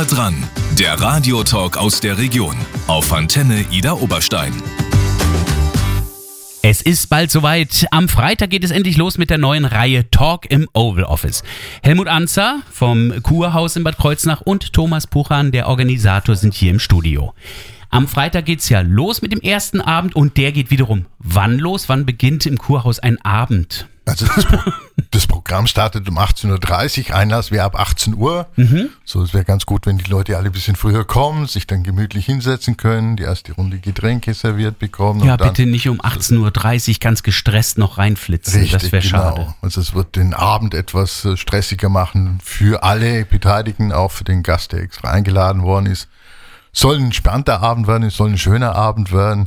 Nah dran, der Radiotalk aus der Region auf Antenne Ida Oberstein. Es ist bald soweit. Am Freitag geht es endlich los mit der neuen Reihe Talk im Oval Office. Helmut Anzer vom Kurhaus in Bad Kreuznach und Thomas Puchan, der Organisator, sind hier im Studio. Am Freitag geht's ja los mit dem ersten Abend und der geht wiederum wann los? Wann beginnt im Kurhaus ein Abend? Also das Programm startet um 18.30 Uhr, Einlass wäre ab 18 Uhr. So, es wäre ganz gut, wenn die Leute alle ein bisschen früher kommen, sich dann gemütlich hinsetzen können, die erste Runde Getränke serviert bekommen. Ja, und dann bitte nicht um 18.30 Uhr ganz gestresst noch reinflitzen, richtig, das wäre schade. Genau. Also es wird den Abend etwas stressiger machen für alle Beteiligten, auch für den Gast, der extra eingeladen worden ist. Soll ein spannender Abend werden, es soll ein schöner Abend werden.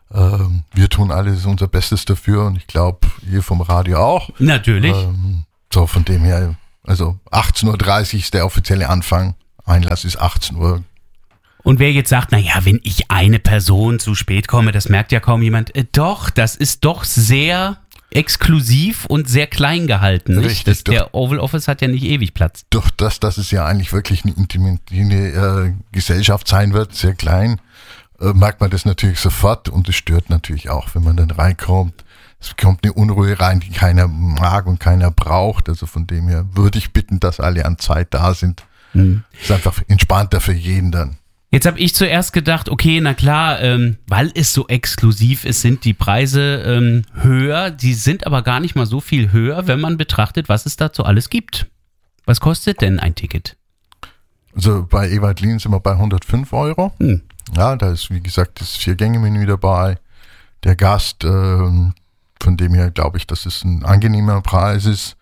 Wir tun alles unser Bestes dafür und ich glaube, ihr vom Radio auch. Natürlich. So, von dem her, also 18.30 Uhr ist der offizielle Anfang. Einlass ist 18 Uhr. Und wer jetzt sagt, naja, wenn ich eine Person zu spät komme, das merkt ja kaum jemand. Doch, das ist doch sehr exklusiv und sehr klein gehalten. Nicht? Richtig. Der Oval Office hat ja nicht ewig Platz. Durch das, dass es ja eigentlich wirklich eine intime Gesellschaft sein wird, sehr klein, merkt man das natürlich sofort und es stört natürlich auch, wenn man dann reinkommt. Es kommt eine Unruhe rein, die keiner mag und keiner braucht. Also von dem her würde ich bitten, dass alle an Zeit da sind. Ist einfach entspannter für jeden dann. Jetzt habe ich zuerst gedacht, okay, na klar, weil es so exklusiv ist, sind die Preise höher. Die sind aber gar nicht mal so viel höher, wenn man betrachtet, was es dazu alles gibt. Was kostet denn ein Ticket? Also bei Ewald Lien sind wir bei 105 Euro. Ja, da ist, wie gesagt, das 4-Gänge-Menü dabei. Der Gast, von dem her glaube ich, dass es ein angenehmer Preis ist.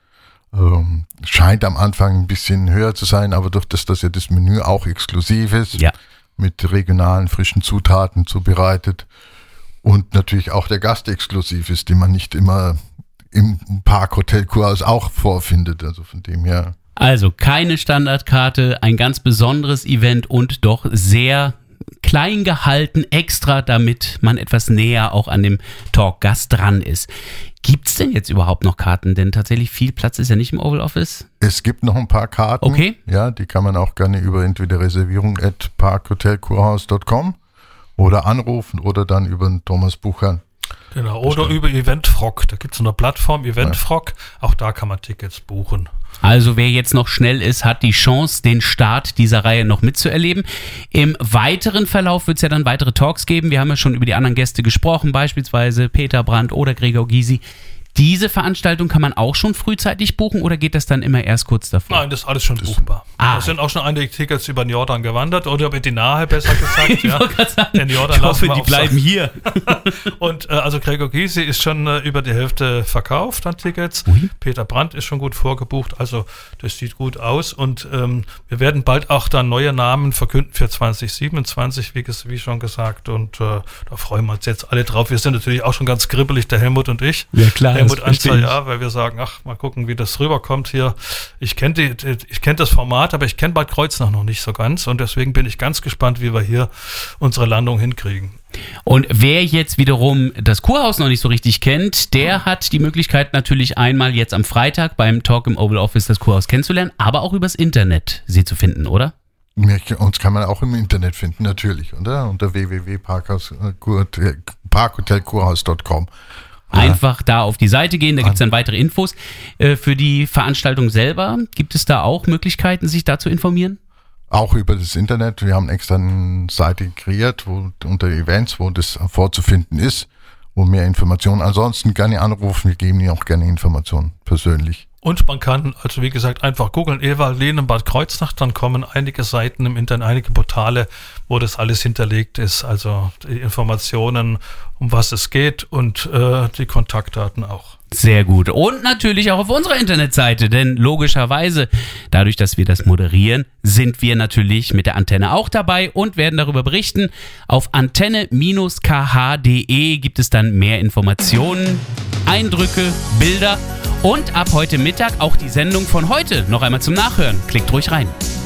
Scheint am Anfang ein bisschen höher zu sein, aber durch das, dass ja das Menü auch exklusiv ist, Ja. mit regionalen, frischen Zutaten zubereitet und natürlich auch der Gast exklusiv ist, den man nicht immer im Parkhotel Kurhaus auch vorfindet. Also von dem her. Also keine Standardkarte, ein ganz besonderes Event und doch sehr klein gehalten, extra, damit man etwas näher auch an dem Talkgast dran ist. Gibt es denn jetzt überhaupt noch Karten? Denn tatsächlich viel Platz ist ja nicht im Oval Office. Es gibt noch ein paar Karten. Okay. Ja, die kann man auch gerne über entweder Reservierung@parkhotelkurhaus.com oder anrufen oder dann über den Thomas Puchan. Genau, oder über Eventfrog. Da gibt es eine Plattform, Eventfrog. Auch da kann man Tickets buchen. Also wer jetzt noch schnell ist, hat die Chance, den Start dieser Reihe noch mitzuerleben. Im weiteren Verlauf wird es ja dann weitere Talks geben. Wir haben ja schon über die anderen Gäste gesprochen, beispielsweise Peter Brandt oder Gregor Gysi. Diese Veranstaltung kann man auch schon frühzeitig buchen oder geht das dann immer erst kurz davor? Nein, das ist alles schon buchbar. Da sind auch schon einige Tickets über den Jordan gewandert oder über die Nahe, besser gesagt. Ich wollte gerade sagen, den Jordan ich hoffe, lassen wir die auf bleiben hier. Und also Gregor Gysi ist schon über die Hälfte verkauft an Tickets. Peter Brandt ist schon gut vorgebucht, also das sieht gut aus. Und wir werden bald auch dann neue Namen verkünden für 2027, wie schon gesagt. Und da freuen wir uns jetzt alle drauf. Wir sind natürlich auch schon ganz kribbelig, der Helmut und ich. Ja klar. Helmut Anzer, ja, weil wir sagen, ach, mal gucken, wie das rüberkommt hier. Ich kenne das Format, aber ich kenne Bad Kreuznach noch nicht so ganz und deswegen bin ich ganz gespannt, wie wir hier unsere Landung hinkriegen. Und wer jetzt wiederum das Kurhaus noch nicht so richtig kennt, der hat die Möglichkeit natürlich einmal jetzt am Freitag beim Talk im Oval Office das Kurhaus kennenzulernen, aber auch übers Internet sie zu finden, oder? Uns kann man auch im Internet finden, natürlich, oder? Unter www.parkhotelkurhaus.com. Einfach da auf die Seite gehen, da gibt es dann weitere Infos. Für die Veranstaltung selber, gibt es da auch Möglichkeiten, sich da zu informieren? Auch über das Internet. Wir haben extra eine Seite kreiert, wo unter Events, wo das vorzufinden ist, wo mehr Informationen. Ansonsten gerne anrufen, wir geben Ihnen auch gerne Informationen persönlich. Und man kann, also wie gesagt, einfach googeln, Ewald Lien in Bad Kreuznach, dann kommen einige Seiten im Internet, einige Portale, wo das alles hinterlegt ist, also die Informationen, um was es geht und die Kontaktdaten auch. Sehr gut. Und natürlich auch auf unserer Internetseite, denn logischerweise, dadurch, dass wir das moderieren, sind wir natürlich mit der Antenne auch dabei und werden darüber berichten. Auf antenne-kh.de gibt es dann mehr Informationen, Eindrücke, Bilder und ab heute Mittag auch die Sendung von heute noch einmal zum Nachhören. Klickt ruhig rein.